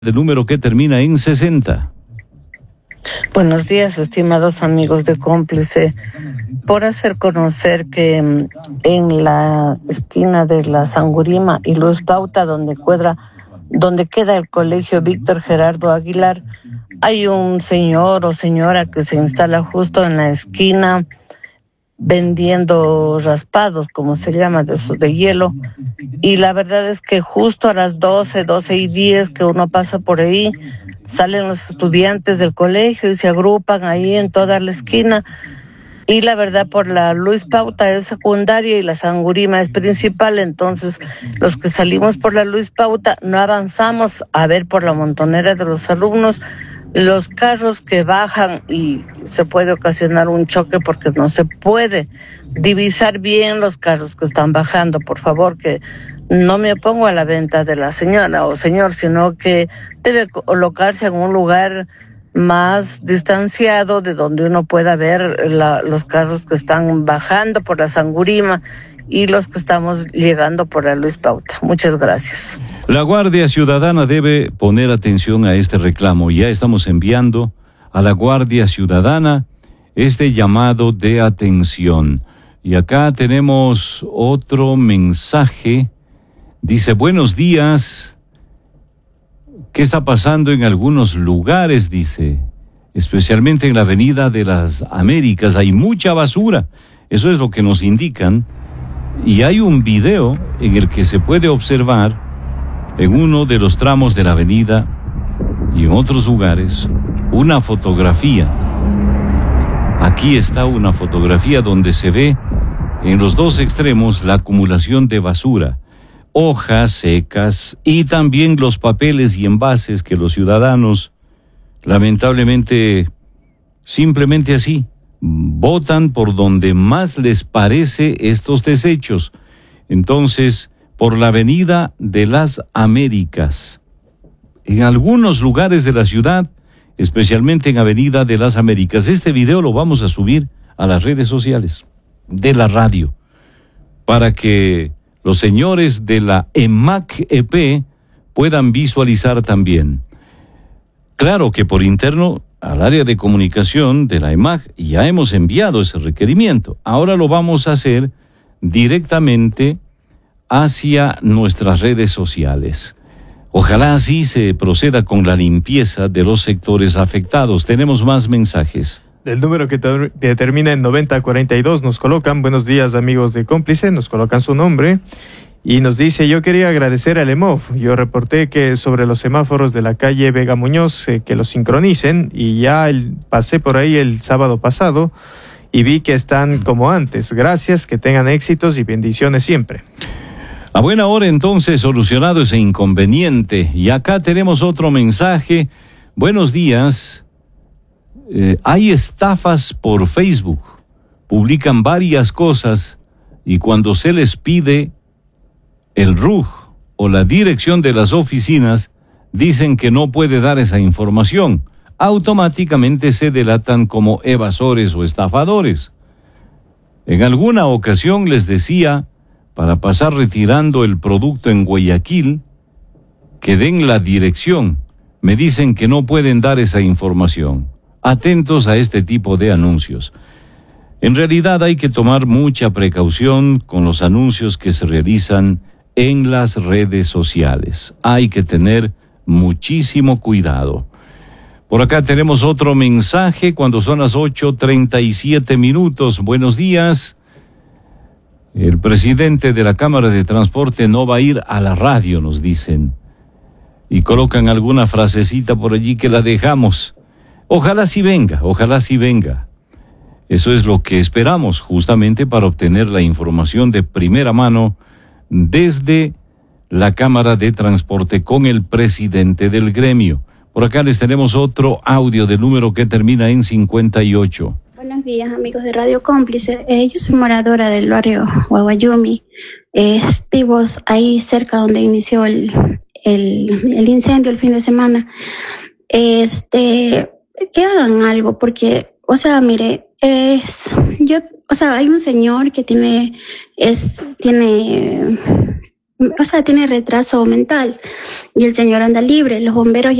del número que termina en 60. Buenos días, estimados amigos de Cómplice. Por hacer conocer que en la esquina de la Sangurima y Luz Pauta, donde queda el colegio Víctor Gerardo Aguilar, hay un señor o señora que se instala justo en la esquina vendiendo raspados, como se llama, de esos de hielo. Y la verdad es que justo a las 12:10 que uno pasa por ahí, salen los estudiantes del colegio y se agrupan ahí en toda la esquina. Y la verdad, por la Luis Pauta es secundaria y la Sangurima es principal, entonces los que salimos por la Luis Pauta no avanzamos a ver por la montonera de los alumnos los carros que bajan y se puede ocasionar un choque porque no se puede divisar bien los carros que están bajando. Por favor, que no me opongo a la venta de la señora o señor, sino que debe colocarse en un lugar más distanciado de donde uno pueda ver los carros que están bajando por la Sangurima y los que estamos llegando por la Luis Pauta. Muchas gracias. La Guardia Ciudadana debe poner atención a este reclamo. Ya estamos enviando a la Guardia Ciudadana este llamado de atención. Y acá tenemos otro mensaje. Dice, buenos días. ¿Qué está pasando en algunos lugares? Dice, especialmente en la Avenida de las Américas. Hay mucha basura. Eso es lo que nos indican. Y hay un video en el que se puede observar en uno de los tramos de la avenida y en otros lugares una fotografía. Aquí está una fotografía donde se ve en los dos extremos la acumulación de basura, hojas secas y también los papeles y envases que los ciudadanos lamentablemente simplemente así botan por donde más les parece estos desechos. Entonces, por la Avenida de las Américas, en algunos lugares de la ciudad, especialmente en Avenida de las Américas. Este video lo vamos a subir a las redes sociales de la radio para que los señores de la EMAC-EP puedan visualizar también. Claro que por interno al área de comunicación de la EMAC ya hemos enviado ese requerimiento. Ahora lo vamos a hacer directamente hacia nuestras redes sociales. Ojalá así se proceda con la limpieza de los sectores afectados. Tenemos más mensajes. Del número que termina en 9042 nos colocan, buenos días amigos de Cómplice, nos colocan su nombre y nos dice, yo quería agradecer al EMOV. Yo reporté que sobre los semáforos de la calle Vega Muñoz, que los sincronicen, y ya pasé por ahí el sábado pasado y vi que están como antes. Gracias, que tengan éxitos y bendiciones siempre. A buena hora entonces solucionado ese inconveniente. Y acá tenemos otro mensaje. Buenos días. Hay estafas por Facebook. Publican varias cosas y cuando se les pide el RUG o la dirección de las oficinas, dicen que no puede dar esa información. Automáticamente se delatan como evasores o estafadores. En alguna ocasión les decía, para pasar retirando el producto en Guayaquil, que den la dirección. Me dicen que no pueden dar esa información. Atentos a este tipo de anuncios. En realidad hay que tomar mucha precaución con los anuncios que se realizan en las redes sociales. Hay que tener muchísimo cuidado. Por acá tenemos otro mensaje cuando son las 8:37. Buenos días. El presidente de la Cámara de Transporte no va a ir a la radio, nos dicen. Y colocan alguna frasecita por allí que la dejamos. Ojalá sí venga, ojalá sí venga. Eso es lo que esperamos justamente para obtener la información de primera mano desde la Cámara de Transporte con el presidente del gremio. Por acá les tenemos otro audio del número que termina en 58. Buenos días amigos de Radio Cómplice, yo soy moradora del barrio Guaguayumi, vivo ahí cerca donde inició el incendio el fin de semana. Que hagan algo porque, mire, hay un señor que tiene o sea, tiene retraso mental y el señor anda libre. Los bomberos